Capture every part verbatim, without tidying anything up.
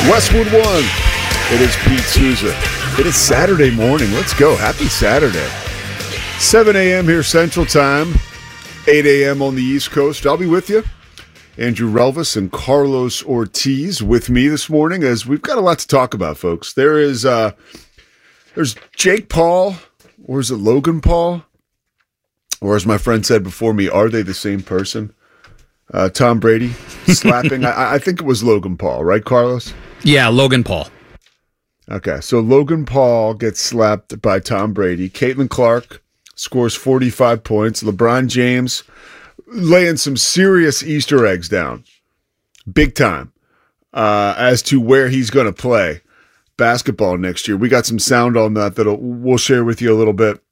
Westwood One. It is Pete Souza. It is Saturday morning. Let's go. Happy Saturday. seven a.m. here Central Time, eight a.m. on the East Coast. I'll be with you. Andrew Relvis and Carlos Ortiz with me this morning as we've got a lot to talk about, folks. There is uh, there's Jake Paul, or is it Logan Paul? Or as my friend said before me, are they the same person? Uh, Tom Brady slapping. I, I think it was Logan Paul, right, Carlos? Yeah, Logan Paul. Okay, so Logan Paul gets slapped by Tom Brady. Caitlin Clark scores forty-five points. LeBron James laying some serious Easter eggs down, big time, uh, as to where he's going to play basketball next year. We got some sound on that that we'll share with you a little bit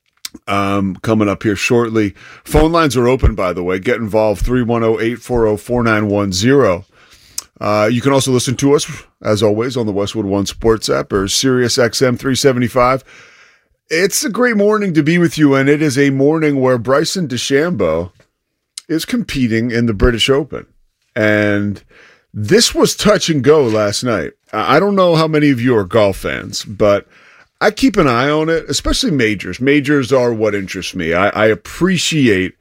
um, coming up here shortly. Phone lines are open, by the way. Get involved, three one zero, eight four zero, four nine one zero. Uh, you can also listen to us, as always, on the Westwood One Sports app or Sirius X M three seventy-five. It's a great morning to be with you, and it is a morning where Bryson DeChambeau is competing in the British Open. And this was touch and go last night. I don't know how many of you are golf fans, but I keep an eye on it, especially majors. Majors are what interests me. I, I appreciate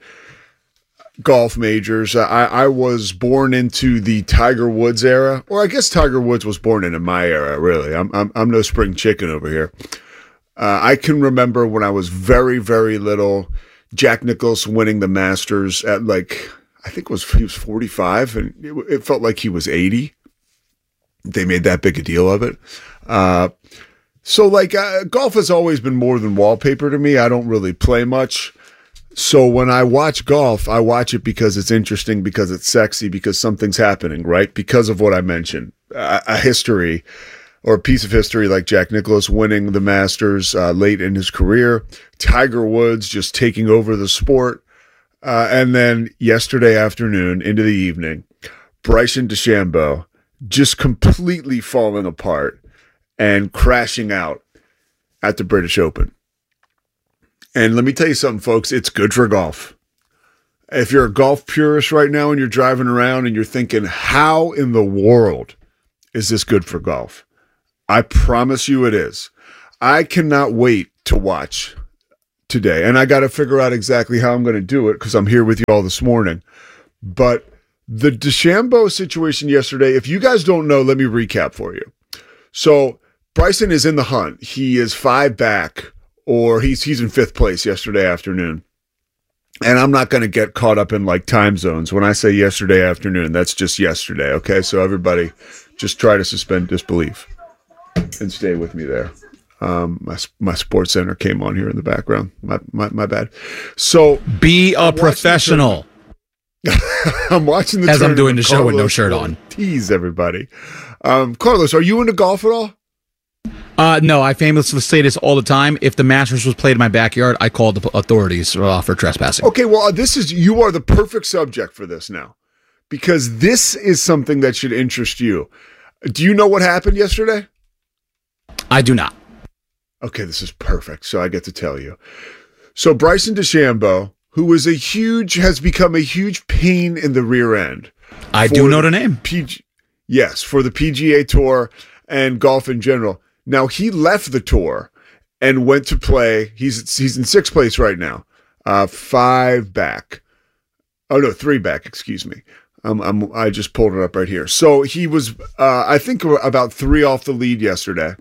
golf majors. I, I was born into the Tiger Woods era, or I guess Tiger Woods was born into my era, really. I'm I'm, I'm no spring chicken over here. Uh, I can remember when I was very, very little, Jack Nicklaus winning the Masters at like, I think it was, he was forty-five, and it, it felt like he was eighty. They made that big a deal of it. Uh, so like uh, golf has always been more than wallpaper to me. I don't really play much. So when I watch golf, I watch it because it's interesting, because it's sexy, because something's happening, right? Because of what I mentioned, a, a history or a piece of history like Jack Nicklaus winning the Masters uh, late in his career, Tiger Woods just taking over the sport. Uh, and then yesterday afternoon into the evening, Bryson DeChambeau just completely falling apart and crashing out at the British Open. And let me tell you something, folks, it's good for golf. If you're a golf purist right now and you're driving around and you're thinking, how in the world is this good for golf? I promise you it is. I cannot wait to watch today. And I got to figure out exactly how I'm going to do it because I'm here with you all this morning. But the DeChambeau situation yesterday, if you guys don't know, let me recap for you. So Bryson is in the hunt. He is five back. Or he's he's in fifth place yesterday afternoon. And I'm not going to get caught up in like time zones. When I say yesterday afternoon, that's just yesterday, okay? So everybody just try to suspend disbelief and stay with me there. Um, my my sports center came on here in the background. My my, my bad. So be a I'm professional. I'm watching the As I'm doing the show Carlos with no shirt on. Tease everybody. Um, Carlos, are you into golf at all? Uh, no, I famously say this all the time. If the Masters was played in my backyard, I called the authorities uh, for trespassing. Okay, well, this is you are the perfect subject for this now, because this is something that should interest you. Do you know what happened yesterday? I do not. Okay, this is perfect. So I get to tell you. So Bryson DeChambeau, who is a huge, has become a huge pain in the rear end. I do know the name. P G, yes, for the P G A Tour and golf in general. Now, he left the tour and went to play. He's he's in sixth place right now, uh, five back. Oh, no, three back, excuse me. Um, I'm, I just pulled it up right here. So he was, uh, I think, about three off the lead yesterday.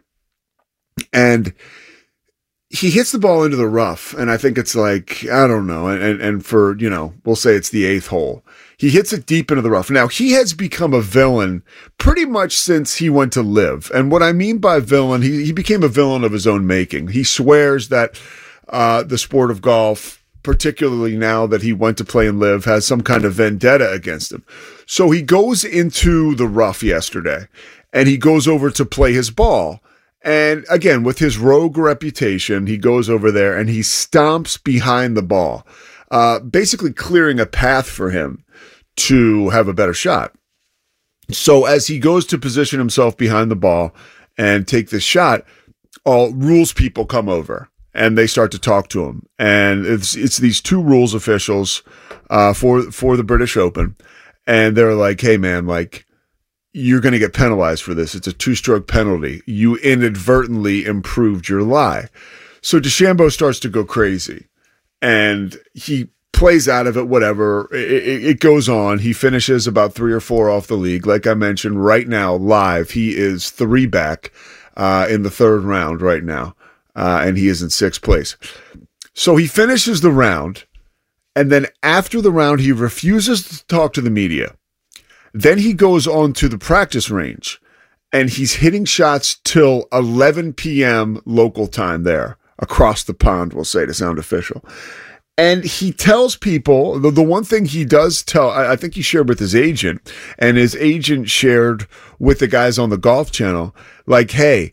And he hits the ball into the rough, and I think it's like, I don't know, and, and for, you know, we'll say it's the eighth hole. He hits it deep into the rough. Now, he has become a villain pretty much since he went to live. And what I mean by villain, he, he became a villain of his own making. He swears that uh, the sport of golf, particularly now that he went to play and live, has some kind of vendetta against him. So he goes into the rough yesterday, and he goes over to play his ball. And again, with his rogue reputation, he goes over there and he stomps behind the ball, uh, basically clearing a path for him to have a better shot. So as he goes to position himself behind the ball and take this shot, all rules people come over and they start to talk to him. And it's it's these two rules officials uh, for for the British Open, and they're like, "Hey, man, like, you're going to get penalized for this. It's a two-stroke penalty. You inadvertently improved your lie. So DeChambeau starts to go crazy, and he plays out of it, whatever. It, it, it goes on. He finishes about three or four off the league. Like I mentioned, right now, live, he is three back uh, in the third round right now, uh, and he is in sixth place. So he finishes the round, and then after the round, he refuses to talk to the media. Then he goes on to the practice range, and he's hitting shots till eleven p.m. local time there, across the pond, we'll say, to sound official. And he tells people, the, the one thing he does tell, I, I think he shared with his agent, and his agent shared with the guys on the Golf Channel, like, hey,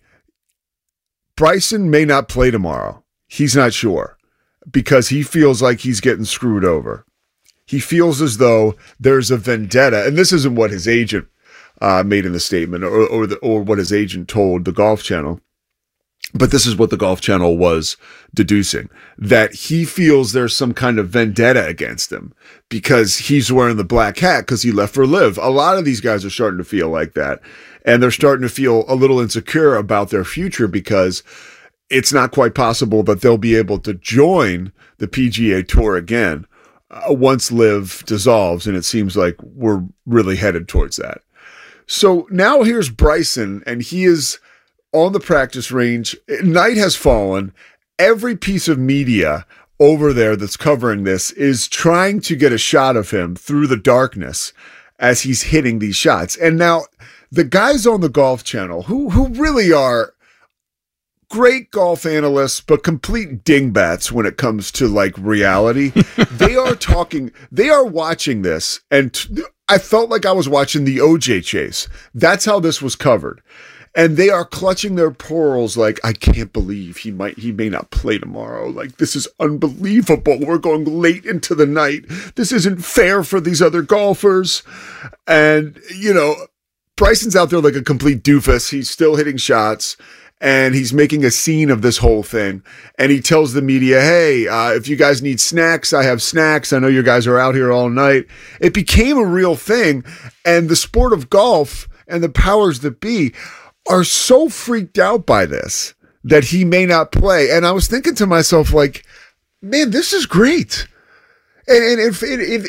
Bryson may not play tomorrow. He's not sure because he feels like he's getting screwed over. He feels as though there's a vendetta, and this isn't what his agent uh, made in the statement or or, the, or what his agent told the Golf Channel. But this is what the Golf Channel was deducing, that he feels there's some kind of vendetta against him because he's wearing the black hat because he left for Live. A lot of these guys are starting to feel like that, and they're starting to feel a little insecure about their future because it's not quite possible that they'll be able to join the P G A Tour again uh, once Live dissolves, and it seems like we're really headed towards that. So now here's Bryson, and he is on the practice range. Night has fallen. Every piece of media over there that's covering this is trying to get a shot of him through the darkness as he's hitting these shots. And now the guys on the Golf Channel, who who really are great golf analysts, but complete dingbats when it comes to like reality, they are talking, they are watching this. And t- I felt like I was watching the O J chase. That's how this was covered. And they are clutching their pearls like, I can't believe he might, he may not play tomorrow. Like, this is unbelievable. We're going late into the night. This isn't fair for these other golfers. And, you know, Bryson's out there like a complete doofus. He's still hitting shots, and he's making a scene of this whole thing. And he tells the media, hey, uh, if you guys need snacks, I have snacks. I know you guys are out here all night. It became a real thing. And the sport of golf and the powers that be are so freaked out by this that he may not play. And I was thinking to myself, like, man, this is great. And, and if, if,